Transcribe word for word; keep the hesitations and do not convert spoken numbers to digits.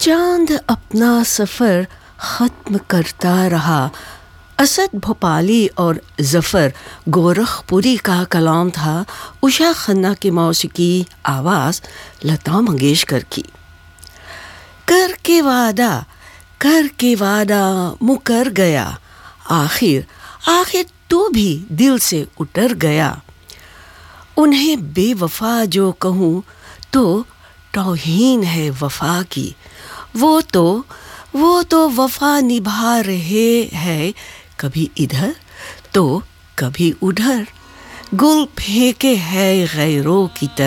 चांद अपना सफ़र ख़त्म करता रहा। असद भोपाली और ज़फ़र गोरखपुरी का कलाम था। उषा खन्ना की मौसीकी आवाज़ लता मंगेशकर की। कर के वादा कर के वादा मुकर गया, आखिर आखिर तू भी दिल से उतर गया। उन्हें बेवफा जो कहूँ तो तौहीन है वफा की। वो तो वो तो वफा निभा रहे हैं, कभी इधर तो कभी उधर। गुल फेंके है गैरों की तरफ।